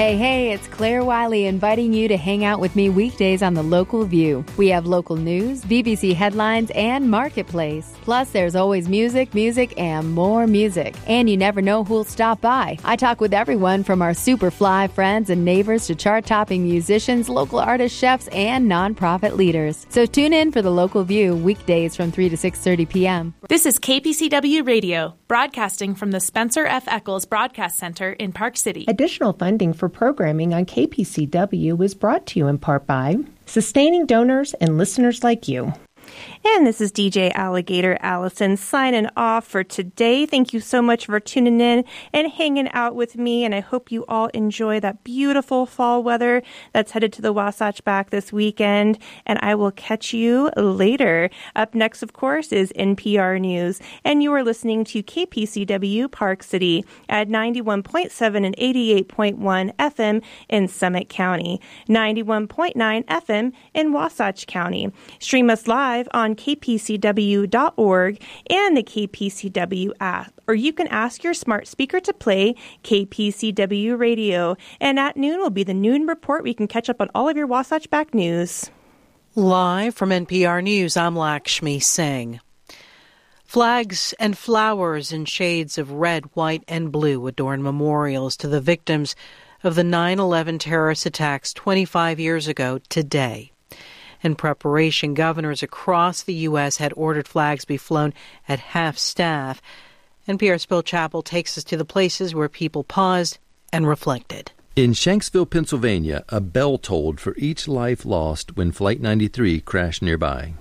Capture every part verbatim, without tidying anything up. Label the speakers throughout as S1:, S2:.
S1: Hey, hey, it's Claire Wiley inviting you to hang out with me weekdays on The Local View. We have local news, B B C headlines, and Marketplace. Plus, there's always music, music, and more music. And you never know who'll stop by. I talk with everyone from our super fly friends and neighbors to chart-topping musicians, local artists, chefs, and nonprofit leaders. So tune in for The Local View weekdays from three to six thirty p.m.
S2: This is K P C W Radio, broadcasting from the Spencer F. Eccles Broadcast Center in Park City.
S3: Additional funding for programming on K P C W is brought to you in part by sustaining donors and listeners like you.
S4: And this is D J Alligator Allison signing off for today. Thank you so much for tuning in and hanging out with me. And I hope you all enjoy that beautiful fall weather that's headed to the Wasatch back this weekend. And I will catch you later. Up next, of course, is N P R News. And you are listening to K P C W Park City at ninety-one point seven and eighty-eight point one F M in Summit County, ninety-one point nine F M in Wasatch County. Stream us live on K P C W dot org and the K P C W app. Or you can ask your smart speaker to play K P C W Radio. And at noon will be the Noon Report. We can catch up on all of your Wasatch Back news.
S5: Live from N P R News, I'm Lakshmi Singh. Flags and flowers in shades of red, white, and blue adorn memorials to the victims of the nine eleven terrorist attacks twenty-five years ago today. In preparation, governors across the U S had ordered flags be flown at half-staff. N P R's Bill Chappell takes us to the places where people paused and reflected.
S6: In Shanksville, Pennsylvania, a bell tolled for each life lost when Flight ninety-three crashed nearby.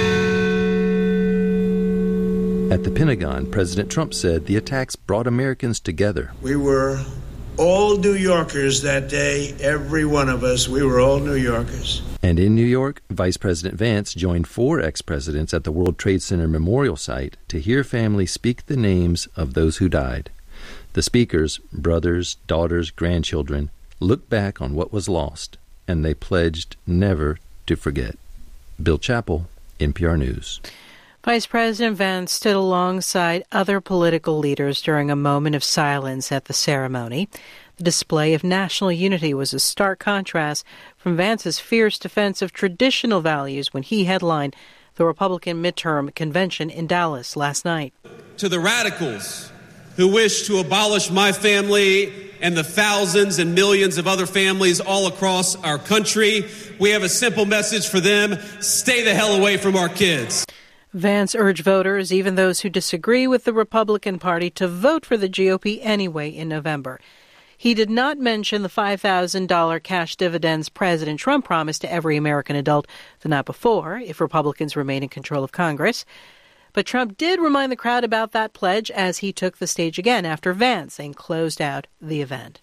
S6: At the Pentagon, President Trump said the attacks brought Americans together.
S7: We were all New Yorkers that day, every one of us. We were all New Yorkers.
S6: And in New York, Vice President Vance joined four ex-presidents at the World Trade Center Memorial Site to hear families speak the names of those who died. The speakers, brothers, daughters, grandchildren, looked back on what was lost, and they pledged never to forget. Bill Chappell, N P R News.
S5: Vice President Vance stood alongside other political leaders during a moment of silence at the ceremony. The display of national unity was a stark contrast from Vance's fierce defense of traditional values when he headlined the Republican midterm convention in Dallas last night.
S8: To the radicals who wish to abolish my family and the thousands and millions of other families all across our country, we have a simple message for them: stay the hell away from our kids.
S5: Vance urged voters, even those who disagree with the Republican Party, to vote for the G O P anyway in November. He did not mention the five thousand dollars cash dividends President Trump promised to every American adult the night before if Republicans remain in control of Congress. But Trump did remind the crowd about that pledge as he took the stage again after Vance and closed out the event.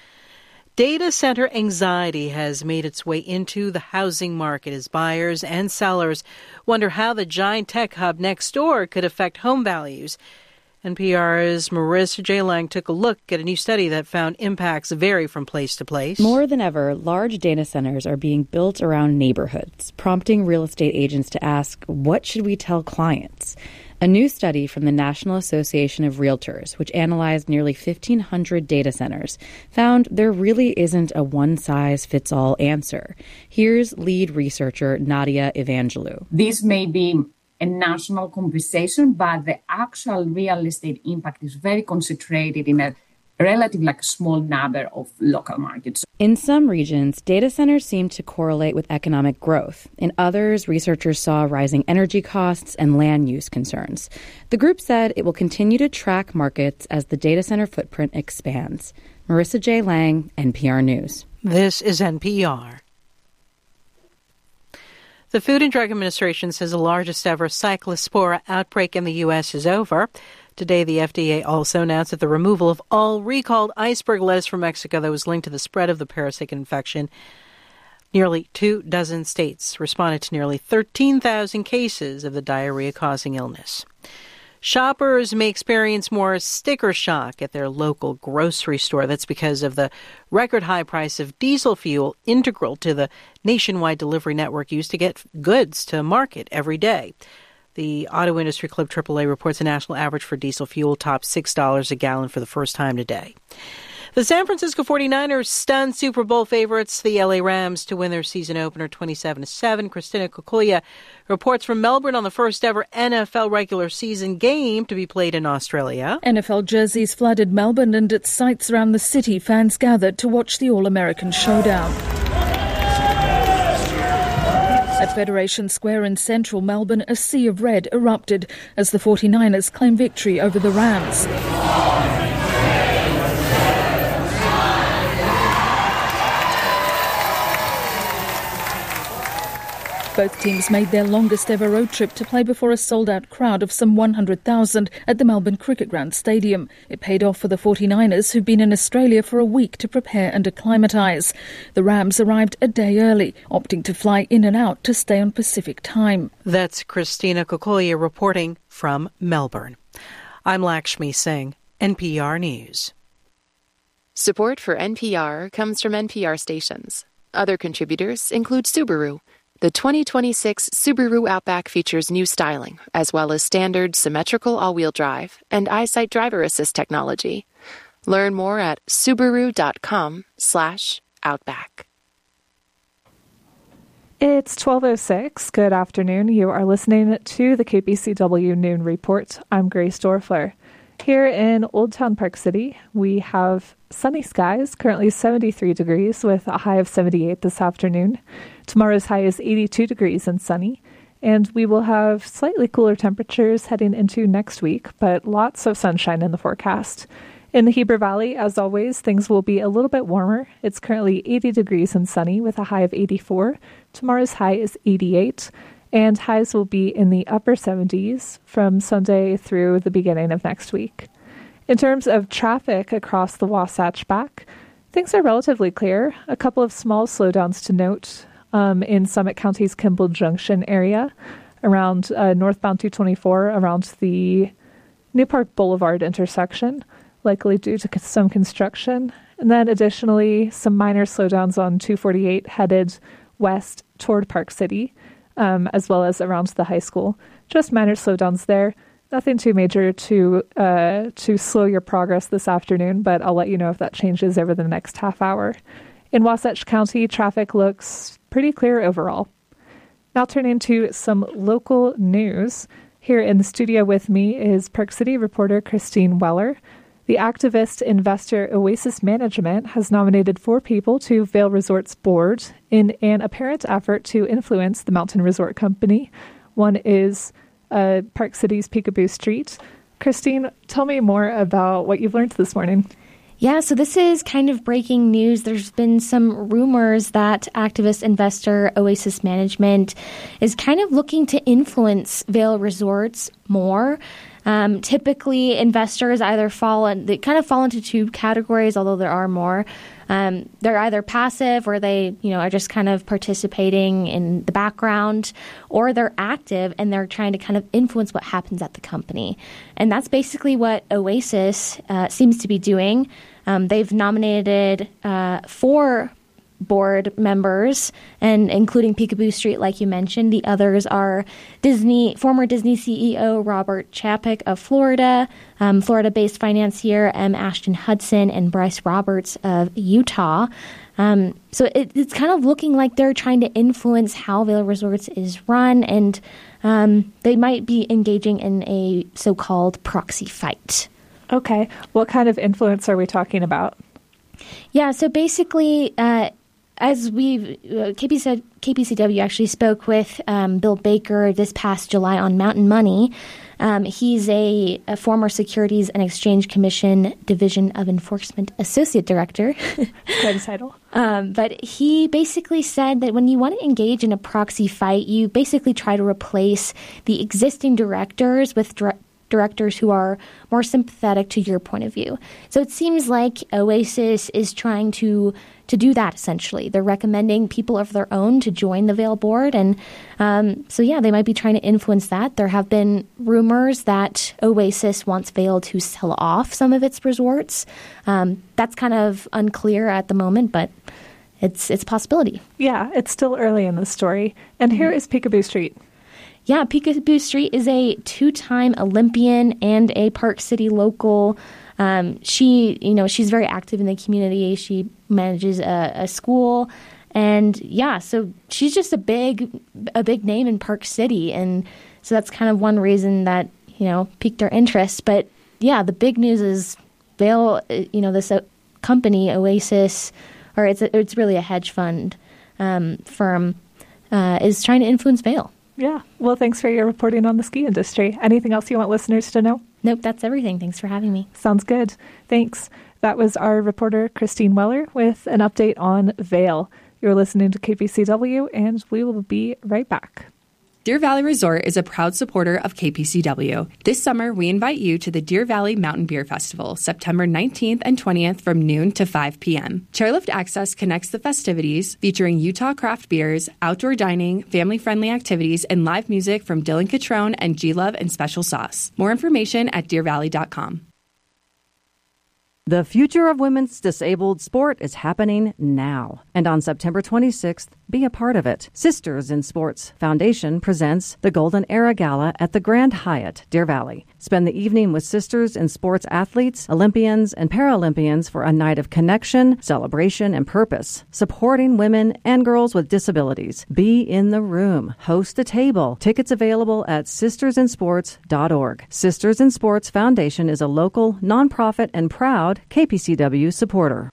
S5: Data center anxiety has made its way into the housing market as buyers and sellers wonder how the giant tech hub next door could affect home values. N P R's Marissa J. Lang took a look at a new study that found impacts vary from place to place.
S9: More than ever, large data centers are being built around neighborhoods, prompting real estate agents to ask, what should we tell clients? A new study from the National Association of Realtors, which analyzed nearly fifteen hundred data centers, found there really isn't a one-size-fits-all answer. Here's lead researcher Nadia Evangelou.
S10: This may be a national conversation, but the actual real estate impact is very concentrated in a relatively like small number of local markets.
S9: In some regions, data centers seem to correlate with economic growth. In others, researchers saw rising energy costs and land use concerns. The group said it will continue to track markets as the data center footprint expands. Marissa J. Lang, N P R News.
S5: This is N P R. The Food and Drug Administration says the largest ever cyclospora outbreak in the U S is over. Today, the F D A also announced that the removal of all recalled iceberg lettuce from Mexico that was linked to the spread of the parasitic infection. Nearly two dozen states responded to nearly thirteen thousand cases of the diarrhea-causing illness. Shoppers may experience more sticker shock at their local grocery store. That's because of the record high price of diesel fuel, integral to the nationwide delivery network used to get goods to market every day. The Auto Industry Club triple A reports a national average for diesel fuel topped six dollars a gallon for the first time today. The San Francisco forty-niners stunned Super Bowl favorites, the L A Rams, to win their season opener twenty-seven to seven. Christina Kokolia reports from Melbourne on the first ever N F L regular season game to be played in Australia.
S11: N F L jerseys flooded Melbourne, and at sites around the city, fans gathered to watch the All-American showdown. At Federation Square in central Melbourne, a sea of red erupted as the forty-niners claimed victory over the Rams. Both teams made their longest ever road trip to play before a sold-out crowd of some one hundred thousand at the Melbourne Cricket Ground Stadium. It paid off for the forty-niners, who've been in Australia for a week to prepare and acclimatise. The Rams arrived a day early, opting to fly in and out to stay on Pacific time.
S5: That's Christina Kokolia reporting from Melbourne. I'm Lakshmi Singh, N P R News.
S12: Support for N P R comes from N P R stations. Other contributors include Subaru. The twenty twenty-six Subaru Outback features new styling, as well as standard symmetrical all-wheel drive and EyeSight driver assist technology. Learn more at Subaru.com slash Outback.
S13: It's twelve oh six. Good afternoon. You are listening to the K P C W Noon Report. I'm Grace Dorfler. Here in Old Town Park City, we have sunny skies, currently seventy-three degrees with a high of seventy-eight this afternoon. Tomorrow's high is eighty-two degrees and sunny, and we will have slightly cooler temperatures heading into next week, but lots of sunshine in the forecast. In the Heber Valley, as always, things will be a little bit warmer. It's currently eighty degrees and sunny with a high of eighty-four. Tomorrow's high is eighty-eight. And highs will be in the upper seventies from Sunday through the beginning of next week. In terms of traffic across the Wasatch Back, things are relatively clear. A couple of small slowdowns to note um, in Summit County's Kimball Junction area, around uh, northbound two twenty-four, around the New Park Boulevard intersection, likely due to some construction. And then additionally, some minor slowdowns on two forty-eight headed west toward Park City. Um, as well as around the high school. Just minor slowdowns there. Nothing too major to uh, to slow your progress this afternoon, but I'll let you know if that changes over the next half hour. In Wasatch County, traffic looks pretty clear overall. Now turning to some local news. Here in the studio with me is Park City reporter Christine Weller. The activist investor Oasis Management has nominated four people to Vail Resorts board in an apparent effort to influence the Mountain Resort Company. One is uh, Park City's Peekaboo Street. Christine, tell me more about what you've learned this morning.
S14: Yeah, so this is kind of breaking news. There's been some rumors that activist investor Oasis Management is kind of looking to influence Vail Resorts more. Um, typically, investors either fall in, they kind of fall into two categories, although there are more. Um, they're either passive, or they, you know, are just kind of participating in the background, or they're active and they're trying to kind of influence what happens at the company. And that's basically what Oasis uh, seems to be doing. Um, they've nominated uh, four board members, and including Peekaboo Street, like you mentioned. The others are Disney, former Disney C E O Robert Chapek of Florida, um, Florida-based financier M. Ashton Hudson, and Bryce Roberts of Utah. Um, so it, it's kind of looking like they're trying to influence how Vail Resorts is run, and um, they might be engaging in a so-called proxy fight.
S13: Okay. What kind of influence are we talking about?
S14: Yeah, so basically, uh, as we've, uh, K P C, K P C W actually spoke with um, Bill Baker this past July on Mountain Money. Um, he's a, a former Securities and Exchange Commission Division of Enforcement Associate Director.
S13: Quite a title.
S14: Um, but he basically said that when you want to engage in a proxy fight, you basically try to replace the existing directors with dir- directors who are more sympathetic to your point of view. So it seems like Oasis is trying to to do that, essentially. They're recommending people of their own to join the Vail board. And um, so, yeah, they might be trying to influence that. There have been rumors that Oasis wants Vail to sell off some of its resorts. Um, that's kind of unclear at the moment, but it's, it's a possibility.
S13: Yeah, it's still early in the story. And here mm-hmm. is Peekaboo Street.
S14: Yeah, Peekaboo Street is a two-time Olympian and a Park City local. Um, she, you know, she's very active in the community. She manages a, a school. And yeah, so she's just a big, a big name in Park City. And so that's kind of one reason that, you know, piqued our interest. But yeah, the big news is Vail, you know, this uh, company, Oasis, or it's a, it's really a hedge fund um, firm, uh, is trying to influence Vail.
S13: Yeah. Well, thanks for your reporting on the ski industry. Anything else you want listeners to know?
S14: Nope, that's everything. Thanks for having me.
S13: Sounds good. Thanks. That was our reporter, Christine Weller, with an update on Vail. You're listening to K P C W, and we will be right back.
S15: Deer Valley Resort is a proud supporter of K P C W. This summer, we invite you to the Deer Valley Mountain Beer Festival, September nineteenth and twentieth from noon to five p.m. Chairlift Access connects the festivities, featuring Utah craft beers, outdoor dining, family-friendly activities, and live music from Dylan Catrone and G-Love and Special Sauce. More information at deer valley dot com.
S16: The future of women's disabled sport is happening now. And on September twenty-sixth, be a part of it. Sisters in Sports Foundation presents the Golden Era Gala at the Grand Hyatt, Deer Valley. Spend the evening with Sisters in Sports athletes, Olympians, and Paralympians for a night of connection, celebration, and purpose, supporting women and girls with disabilities. Be in the room. Host a table. Tickets available at sisters in sports dot org. Sisters in Sports Foundation is a local, nonprofit, and proud K P C W supporter.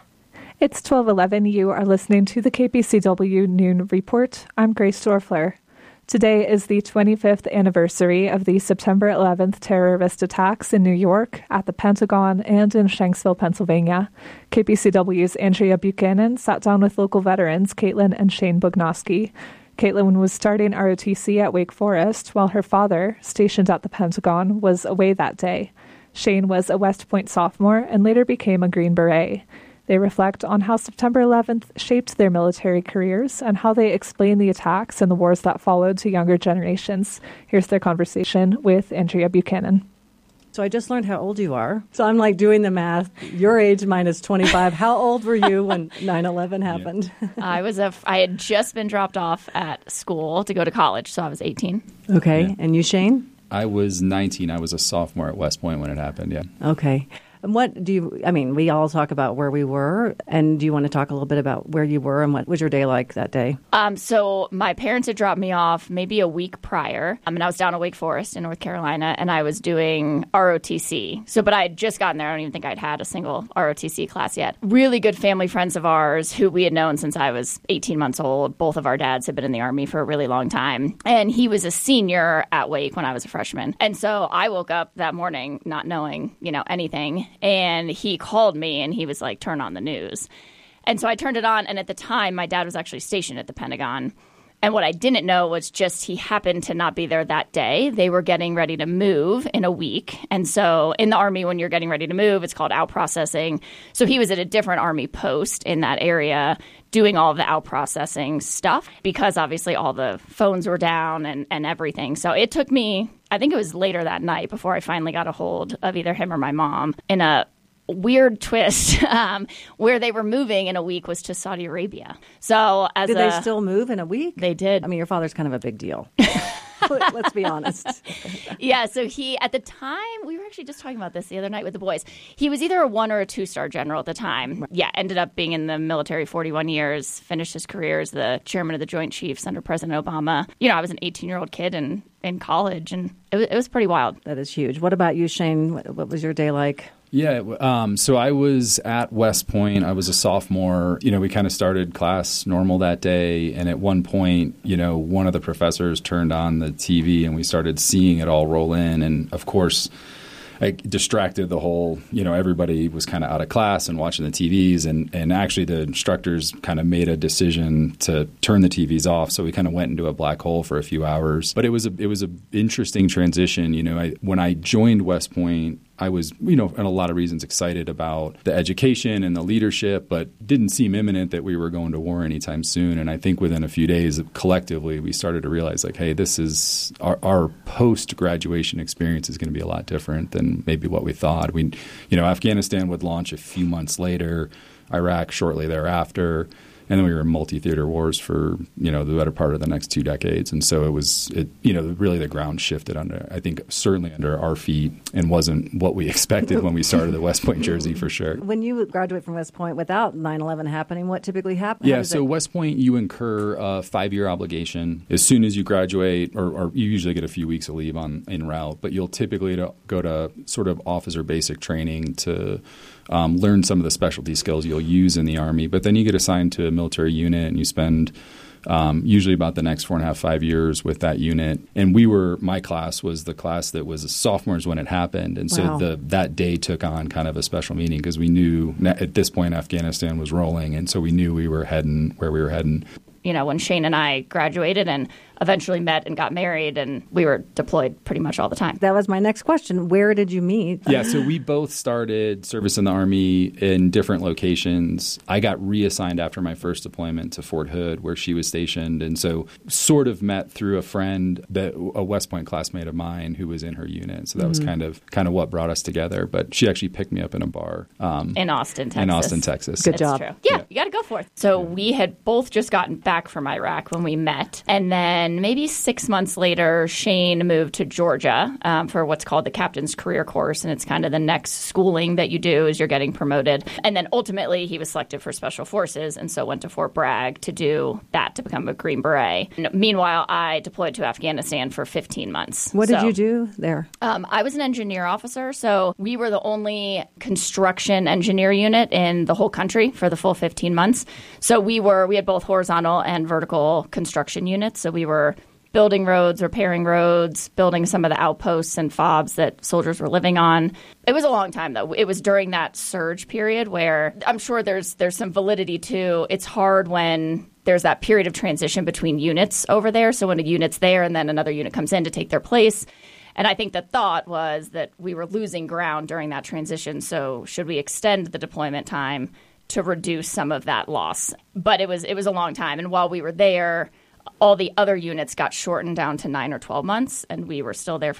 S13: It's twelve eleven. You are listening to the K P C W Noon Report. I'm Grace Dorfler. Today is the twenty-fifth anniversary of the September eleventh terrorist attacks in New York, at the Pentagon, and in Shanksville, Pennsylvania. K P C W's Andrea Buchanan sat down with local veterans Caitlin and Shane Bugnosky. Caitlin was starting R O T C at Wake Forest, while her father, stationed at the Pentagon, was away that day. Shane was a West Point sophomore and later became a Green Beret. They reflect on how September eleventh shaped their military careers and how they explain the attacks and the wars that followed to younger generations. Here's their conversation with Andrea Buchanan.
S16: So I just learned how old you are. So I'm like doing the math. Your age minus twenty-five. How old were you when nine eleven happened?
S17: Yeah. I was a, I had just been dropped off at school to go to college, so I was eighteen.
S16: Okay.
S18: Yeah.
S16: And you, Shane?
S18: I was nineteen. I was a sophomore at West Point when it happened, yeah.
S16: Okay. And what do you, I mean, we all talk about where we were, and do you want to talk a little bit about where you were and what was your day like that day?
S17: Um, so my parents had dropped me off maybe a week prior, um, and I was down at Wake Forest in North Carolina, and I was doing R O T C. So, but I had just gotten there. I don't even think I'd had a single R O T C class yet. Really good family friends of ours who we had known since I was eighteen months old. Both of our dads had been in the Army for a really long time, and he was a senior at Wake when I was a freshman. And so I woke up that morning not knowing, you know, anything. And he called me and he was like, turn on the news. And so I turned it on. And at the time, my dad was actually stationed at the Pentagon. And what I didn't know was just he happened to not be there that day. They were getting ready to move in a week. And so in the Army, when you're getting ready to move, it's called out processing. So he was at a different Army post in that area doing all of the out processing stuff because obviously all the phones were down and, and everything. So it took me, I think it was later that night before I finally got a hold of either him or my mom in a weird twist um, where they were moving in a week was to Saudi Arabia. So as
S16: Did
S17: a,
S16: they still move in a week?
S17: They did.
S16: I mean, your father's kind of a big deal. Let's be honest.
S17: Yeah, so he, at the time, we were actually just talking about this the other night with the boys. He was either a one or a two-star general at the time. Yeah, ended up being in the military forty-one years, finished his career as the chairman of the Joint Chiefs under President Obama. You know, I was an eighteen-year-old kid in, in college, and it was, it was pretty wild.
S16: That is huge. What about you, Shane? What, what was your day like?
S18: Yeah, um, so I was at West Point. I was a sophomore. You know, we kind of started class normal that day. And at one point, you know, one of the professors turned on the T V and we started seeing it all roll in. And of course, I distracted the whole, you know, everybody was kind of out of class and watching the T Vs. And, and actually the instructors kind of made a decision to turn the T Vs off. So we kind of went into a black hole for a few hours. But it was a, it was an interesting transition. You know, I, when I joined West Point, I was, you know, in a lot of reasons excited about the education and the leadership, but didn't seem imminent that we were going to war anytime soon. And I think within a few days, collectively, we started to realize, like, hey, this is our, our post-graduation experience is going to be a lot different than maybe what we thought. We, you know, Afghanistan would launch a few months later, Iraq shortly thereafter. And then we were in multi-theater wars for, you know, the better part of the next two decades. And so it was, it, you know, really the ground shifted under, I think, certainly under our feet, and wasn't what we expected when we started at West Point Jersey, for sure.
S16: When you graduate from West Point without nine eleven happening, what typically happens?
S18: Yeah, so it... West Point, you incur a five-year obligation as soon as you graduate, or, or you usually get a few weeks of leave on en route, but you'll typically to go to sort of officer basic training to um, learn some of the specialty skills you'll use in the Army. But then you get assigned to a military unit, and you spend Um, usually about the next four and a half, five years with that unit. And we were, my class was the class that was sophomores when it happened. And so
S16: wow.
S18: the, that day took on kind of a special meaning, because we knew at this point Afghanistan was rolling. And so we knew we were heading where we were heading.
S17: You know, when Shane and I graduated and eventually met and got married, and we were deployed pretty much all the time.
S16: That was my next question. Where did you meet?
S18: Yeah, so we both started service in the Army in different locations. I got reassigned after my first deployment to Fort Hood, where she was stationed, and so sort of met through a friend, that a West Point classmate of mine who was in her unit. So that mm-hmm. was kind of kind of what brought us together. But she actually picked me up in a bar um,
S17: in Austin, Texas.
S18: In Austin, Texas.
S16: Good
S17: It's
S16: job.
S17: True. Yeah, yeah, you got to go for it. So we had both just gotten back from Iraq when we met, and then maybe six months later, Shane moved to Georgia um, for what's called the Captain's Career Course, and it's kind of the next schooling that you do as you're getting promoted. And then ultimately, he was selected for Special Forces, and so went to Fort Bragg to do that, to become a Green Beret. And meanwhile, I deployed to Afghanistan for fifteen months.
S16: What
S17: so,
S16: did you do there?
S17: Um, I was an engineer officer, so we were the only construction engineer unit in the whole country for the full fifteen months. So we were we had both horizontal and vertical construction units, so we were building roads, repairing roads, building some of the outposts and fobs that soldiers were living on. It was a long time, though. It was during that surge period where I'm sure there's there's some validity to it's hard when there's that period of transition between units over there. So when a unit's there and then another unit comes in to take their place. And I think the thought was that we were losing ground during that transition. So should we extend the deployment time to reduce some of that loss? But it was it was a long time. And while we were there, all the other units got shortened down to nine or twelve months, and we were still there for